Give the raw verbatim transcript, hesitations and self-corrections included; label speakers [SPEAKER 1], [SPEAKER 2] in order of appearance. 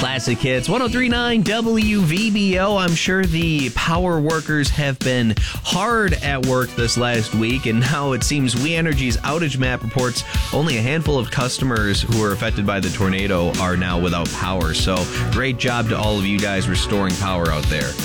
[SPEAKER 1] Classic Hits, one oh three point nine W V B O. I'm sure the power workers have been hard at work this last week, and now it seems We Energy's outage map reports only a handful of customers who were affected by the tornado are now without power. So great job to all of you guys restoring power out there.